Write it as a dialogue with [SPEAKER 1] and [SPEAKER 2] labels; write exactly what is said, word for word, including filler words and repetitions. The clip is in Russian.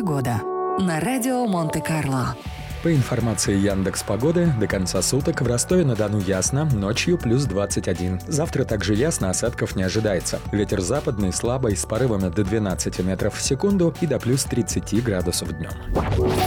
[SPEAKER 1] Погода на радио Монте-Карло.
[SPEAKER 2] По информации Яндекс.Погоды, до конца суток в Ростове-на-Дону ясно, ночью плюс двадцать один. Завтра также ясно, осадков не ожидается. Ветер западный слабый с порывами до двенадцати метров в секунду и до плюс тридцати градусов днем.